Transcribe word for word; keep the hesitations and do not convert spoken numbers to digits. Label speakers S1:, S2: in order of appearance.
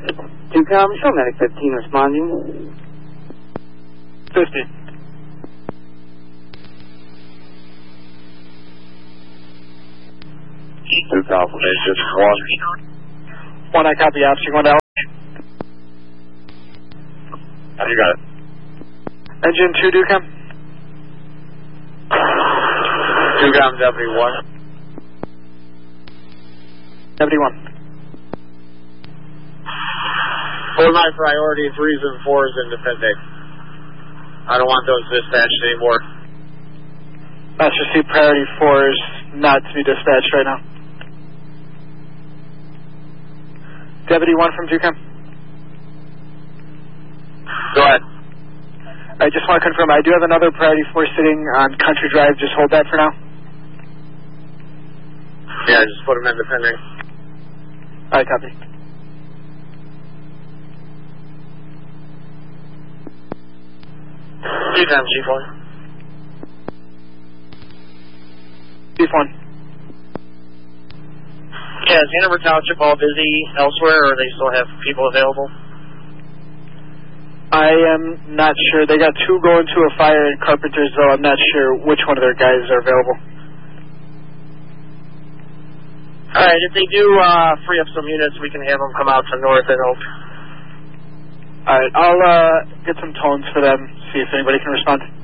S1: two com, show medic fifteen responding.
S2: fifteen.
S3: Two confirmation, one.
S2: One, I copy option, one out.
S3: You got it.
S2: Engine two, Ducom.
S3: Two com, deputy one.
S2: Deputy one.
S3: For my priority, threes and fours independent. I don't want those dispatched anymore.
S2: Master C, priority four is not to be dispatched right now. Deputy one from Ducom.
S3: Go ahead.
S2: I just want to confirm, I do have another priority four sitting on Country Drive. Just hold that for now.
S3: Yeah, just put them independent.
S2: All right, copy.
S3: Two times, Chief one.
S2: Chief one.
S3: Yeah, is Hanover Township all busy elsewhere, or they still have people available?
S2: I am not sure. They got two going to a fire in Carpentersville. I'm not sure which one of their guys are available.
S3: All right, if they do uh, free up some units, we can have them come out to North and Oak.
S2: All right, I'll uh, get some tones for them, see if anybody can respond.